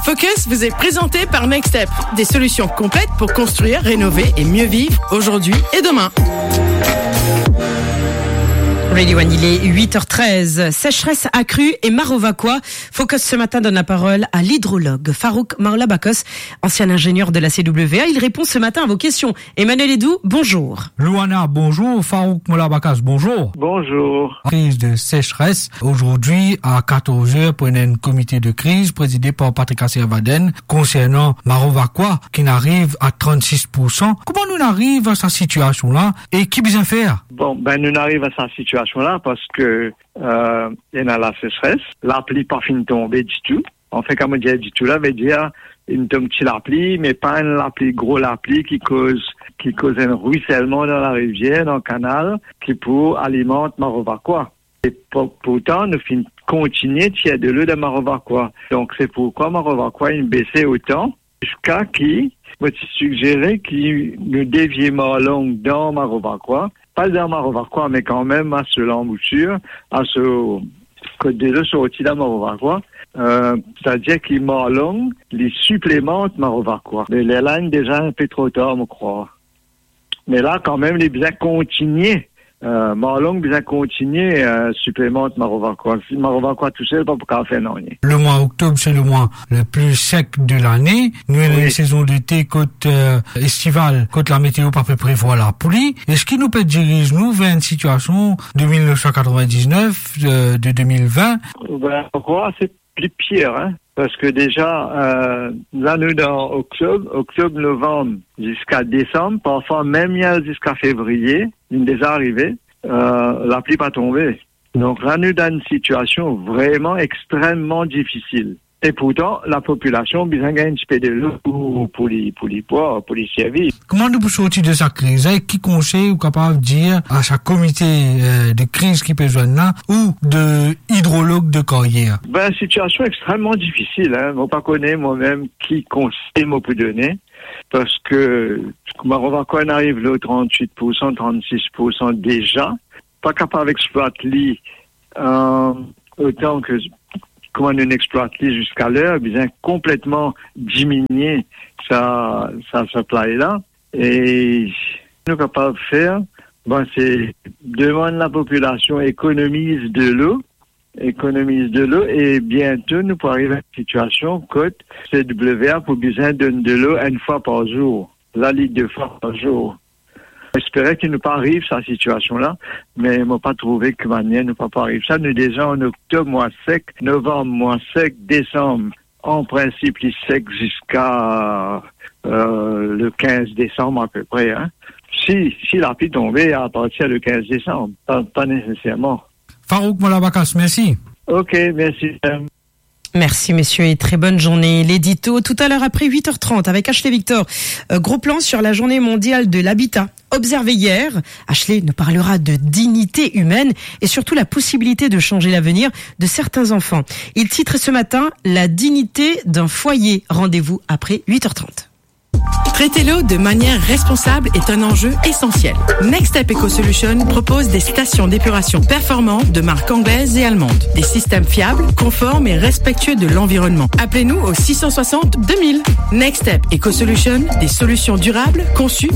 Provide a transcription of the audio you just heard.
Focus vous est présenté par Next Step. Des solutions complètes pour construire, rénover et mieux vivre aujourd'hui et demain. Radio One, il est 8h13. Sécheresse accrue et Marovaquois. Focus ce matin donne la parole à l'hydrologue Farouk Marlabakos, ancien ingénieur de la CWA. Il répond ce matin à vos questions. Emmanuel Edou, bonjour. Louana, bonjour. Farouk Marlabakos, bonjour. Bonjour. Crise de sécheresse. Aujourd'hui, à 14h, prenez un comité de crise présidé par Patrick Assirvaden concernant Marovaquois qui n'arrive à 36%. Comment nous arrivons à cette situation-là et qui besoin faire? Bon, nous arrivons à cette situation-là parce que il y a la sécheresse, la pluie pas fin de tomber du tout. En fait, comme on dit du tout là, veut dire une petite la pluie, mais pas une la pluie gros la pluie qui cause un ruissellement dans la rivière, dans le canal, qui pour alimenter Marovaquois. Et pourtant, nous finissons continuer de tirer de l'eau de Marovaquois. Donc c'est pourquoi Marovaquois a baissé autant jusqu'à qui moi je suggérais qu'il nous dévier Marlong dans Marovaquois. Pas dans Marovaquois, mais quand même à ce l'embouchure, à ce côté de l'eau sorti dans Marovaquois. C'est-à-dire qu'il Marlong les supplémente Marovaquois. Mais les lignes déjà un peu trop tard, je crois. Mais là, quand même, les besoins continuer. Marlong besoin continuer supplémente Marovaquois. Si Marovaquois tout seul, pas pour faire non. Le mois octobre, c'est le mois le plus sec de l'année. Nous, avons une saison d'été côte estivale, côte la météo pas peu prévoit la pluie. Est-ce qu'il nous peut diriger nous vers une situation de 1999, de 2020? Pourquoi c'est plus pire, hein? Parce que déjà, là, nous, dans octobre, novembre, jusqu'à décembre, parfois même jusqu'à février, il est déjà arrivé, la pluie pas tombée. Donc là, nous, dans une situation vraiment extrêmement difficile. Et pourtant, la population a besoin d'un petit peu de l'eau pour les servir. Comment nous pouvons sortir de cette crise? Et qui conseille ou capable de dire à chaque comité de crise qui peut joindre là, ou de hydrologue de carrière? Situation extrêmement difficile, hein. Moi, pas connaître moi-même qui conseille m'a pu donner. Parce que, Marovaquois arrive là, 38%, 36% déjà. Pas capable d'exploiter autant que comment on exploite jusqu'à l'heure, bien complètement diminuer sa supply là. Et nous sommes capables de faire, c'est demander la population économise de l'eau, et bientôt nous pourrons arriver à une situation que CWA pour besoin de l'eau une fois par jour, la litre 2 fois par jour. J'espérais qu'il ne pas arrive cette situation-là, mais ils m'ont pas trouvé que manière ne pas arriver. Ça, nous déjà en octobre, mois sec, novembre, mois sec, décembre, en principe, il sec jusqu'à le 15 décembre à peu près. Hein. Si la pluie tombait à partir du 15 décembre, pas nécessairement. Farouk Marlabakos, merci. Ok, merci. Merci messieurs et très bonne journée. L'édito tout à l'heure après 8h30 avec Ashley Victor. Gros plan sur la journée mondiale de l'habitat. Observé hier, Ashley nous parlera de dignité humaine et surtout la possibilité de changer l'avenir de certains enfants. Il titre ce matin La dignité d'un foyer. Rendez-vous après 8h30. Traiter l'eau de manière responsable est un enjeu essentiel. Next Step Eco Solution propose des stations d'épuration performantes de marque anglaise et allemande. Des systèmes fiables, conformes et respectueux de l'environnement. Appelez-nous au 660 2000. Next Step Eco Solution, des solutions durables conçues